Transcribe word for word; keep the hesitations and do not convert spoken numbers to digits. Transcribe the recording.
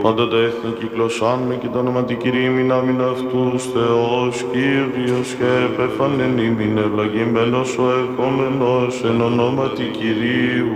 Πάντα τα έθνη κυκλωσάνε και το όνομα του Κυρίου μην άμυν αυτούς Θεός Κύριος και επεφανεν ημιν ευλογημένος ο ερχόμενος εν ονόματι Κυρίου.